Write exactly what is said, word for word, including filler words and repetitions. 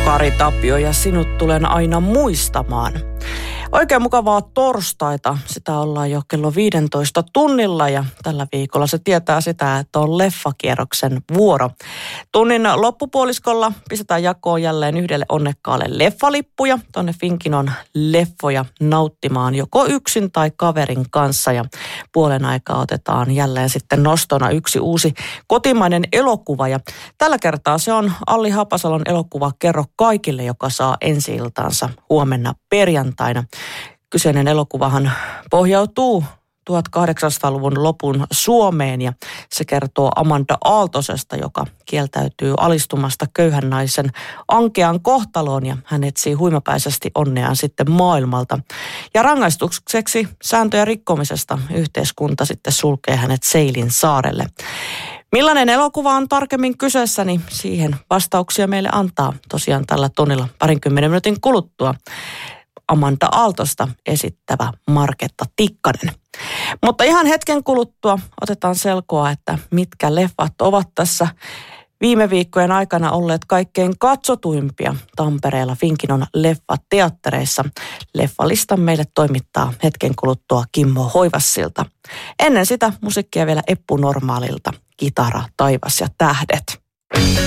Kari Tapio ja sinut tulen aina muistamaan. Oikein mukavaa torstaita. Sitä ollaan jo kello viidentoista tunnilla ja tällä viikolla se tietää sitä, että on leffakierroksen vuoro. Tunnin loppupuoliskolla pistetään jakoon jälleen yhdelle onnekkaalle leffalippuja. Tuonne Finkinon leffoja nauttimaan joko yksin tai kaverin kanssa. Ja puolen aikaa otetaan jälleen sitten nostona yksi uusi kotimainen elokuva. Ja tällä kertaa se on Alli Hapasalon elokuva Kerro kaikille, joka saa ensi-iltaansa huomenna perjantaina. Kyseinen elokuvahan pohjautuu tuhatkahdeksansataaluvun lopun Suomeen ja se kertoo Amanda Aaltosesta, joka kieltäytyy alistumasta köyhän naisen ankeaan kohtaloon ja hän etsii huimapäisesti onneaan sitten maailmalta. Ja rangaistukseksi sääntöjen rikkomisesta yhteiskunta sitten sulkee hänet Seilin saarelle. Millainen elokuva on tarkemmin kyseessä, niin siihen vastauksia meille antaa tosiaan tällä tunnilla parinkymmenen minuutin kuluttua Amanda Aaltosta esittävä Marketta Tikkanen. Mutta ihan hetken kuluttua otetaan selkoa, että mitkä leffat ovat tässä viime viikkojen aikana olleet kaikkein katsotuimpia Tampereella Finkinon leffateattereissa. Leffalistan meille toimittaa hetken kuluttua Kimmo Hoivassilta. Ennen sitä musiikkia vielä Eppu Normaalilta, Kitara, taivas ja tähdet.